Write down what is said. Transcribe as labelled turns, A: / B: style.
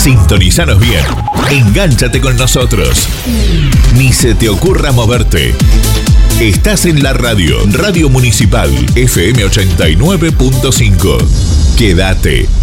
A: Sintonizanos bien. Engánchate con nosotros. Ni se te ocurra moverte. Estás en la Radio Municipal FM 89.5. Quédate.